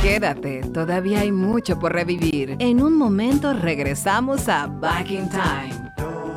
Quédate, todavía hay mucho por revivir. En un momento regresamos a Back in Time.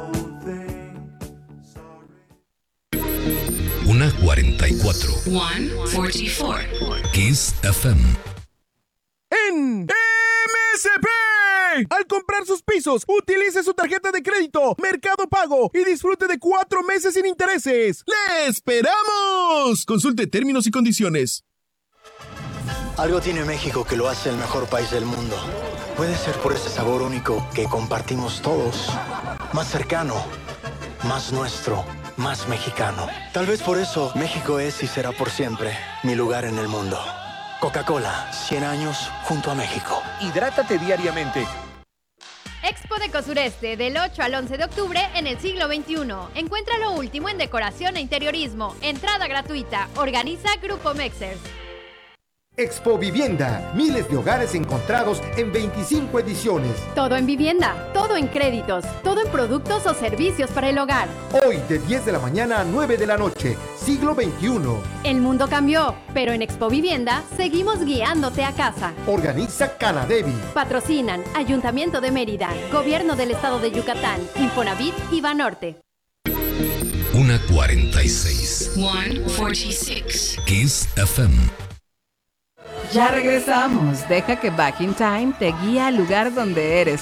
1:44. 1:44. Kiss FM. En MSP. Al comprar sus pisos, utilice su tarjeta de crédito Mercado Pago y disfrute de 4 meses sin intereses. ¡Le esperamos! Consulte términos y condiciones. Algo tiene México que lo hace el mejor país del mundo. Puede ser por ese sabor único que compartimos todos. Más cercano, más nuestro, más mexicano. Tal vez por eso México es y será por siempre mi lugar en el mundo. Coca-Cola, 100 años junto a México. Hidrátate diariamente. Expo Decosureste del 8 al 11 de octubre en el siglo XXI. Encuentra lo último en decoración e interiorismo. Entrada gratuita. Organiza Grupo Mexers. Expo Vivienda, miles de hogares encontrados en 25 ediciones. Todo en vivienda, todo en créditos, todo en productos o servicios para el hogar. Hoy de 10 de la mañana a 9 de la noche, siglo XXI. El mundo cambió, pero en Expo Vivienda seguimos guiándote a casa. Organiza Canadevi. Patrocinan Ayuntamiento de Mérida, Gobierno del Estado de Yucatán, Infonavit y Banorte. 1:46. 1:46. Kiss FM. Ya regresamos. Deja que Back in Time te guíe al lugar donde eres